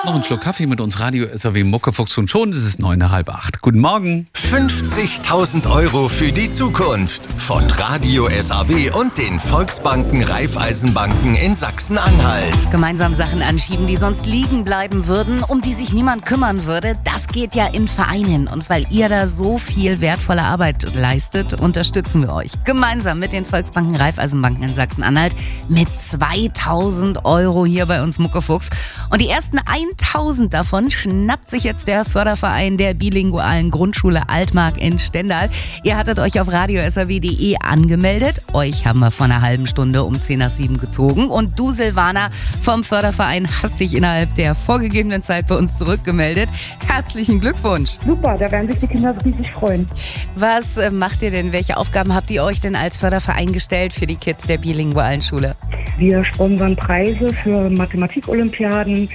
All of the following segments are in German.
Noch ein Schluck Kaffee mit uns Radio SAW Muckefuchs und schon ist es 7:45. Guten Morgen. 50.000 € für die Zukunft von Radio SAW und den Volksbanken Raiffeisenbanken in Sachsen-Anhalt. Gemeinsam Sachen anschieben, die sonst liegen bleiben würden, um die sich niemand kümmern würde, das geht ja in Vereinen. Und weil ihr da so viel wertvolle Arbeit leistet, unterstützen wir euch. Gemeinsam mit den Volksbanken Raiffeisenbanken in Sachsen-Anhalt mit 2.000 € hier bei uns Muckefuchs. Und die ersten 1.000 davon schnappt sich jetzt der Förderverein der bilingualen Grundschule Altmark in Stendal. Ihr hattet euch auf radiosaw.de angemeldet. Euch haben wir vor einer halben Stunde um 7:10 gezogen. Und du, Silvana, vom Förderverein hast dich innerhalb der vorgegebenen Zeit bei uns zurückgemeldet. Herzlichen Glückwunsch. Super, da werden sich die Kinder riesig freuen. Was macht ihr denn? Welche Aufgaben habt ihr euch denn als Förderverein gestellt für die Kids der bilingualen Schule? Wir sponsern Preise für Mathematik-Olympiaden,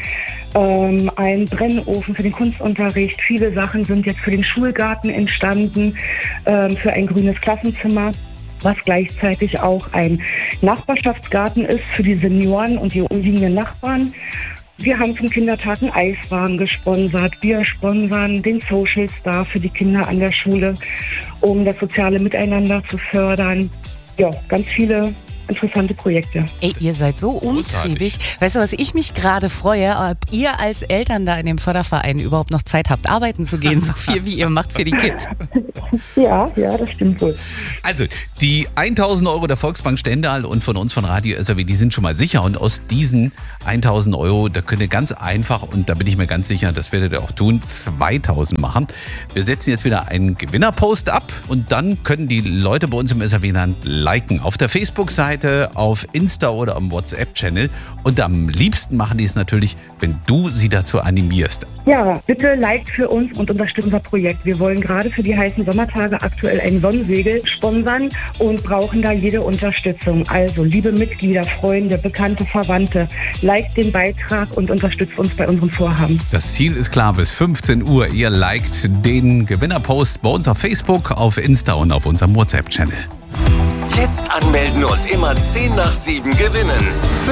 einen Brennofen für den Kunstunterricht. Viele Sachen sind jetzt für den Schulgarten entstanden, für ein grünes Klassenzimmer, was gleichzeitig auch ein Nachbarschaftsgarten ist für die Senioren und die umliegenden Nachbarn. Wir haben zum Kindertag einen Eiswagen gesponsert. Wir sponsern den Social Star für die Kinder an der Schule, um das soziale Miteinander zu fördern. Ja, ganz viele interessante Projekte. Ey, ihr seid so umtriebig. Weißt du, was ich mich gerade freue, ob ihr als Eltern da in dem Förderverein überhaupt noch Zeit habt, arbeiten zu gehen, so viel wie ihr macht für die Kids. Ja, das stimmt wohl. Also, die 1.000 € der Volksbank Stendal und von uns von Radio SAW, die sind schon mal sicher. Und aus diesen 1.000 €, da könnt ihr ganz einfach, und da bin ich mir ganz sicher, das werdet ihr auch tun, 2.000 machen. Wir setzen jetzt wieder einen Gewinnerpost ab und dann können die Leute bei uns im SAW-Land liken. Auf der Facebook-Seite, auf Insta oder am WhatsApp-Channel. Und am liebsten machen die es natürlich, wenn du sie dazu animierst. Ja, bitte liked für uns und unterstützt unser Projekt. Wir wollen gerade für die heißen Sommertage aktuell ein Sonnensegel sponsern und brauchen da jede Unterstützung. Also, liebe Mitglieder, Freunde, Bekannte, Verwandte, liked den Beitrag und unterstützt uns bei unserem Vorhaben. Das Ziel ist klar, bis 15 Uhr. Ihr liked den Gewinnerpost bei uns auf Facebook, auf Insta und auf unserem WhatsApp-Channel. Jetzt anmelden und immer 6:10 gewinnen.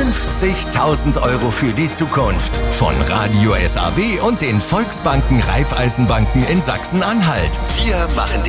50.000 € für die Zukunft von Radio SAW und den Volksbanken Raiffeisenbanken in Sachsen-Anhalt. Wir machen den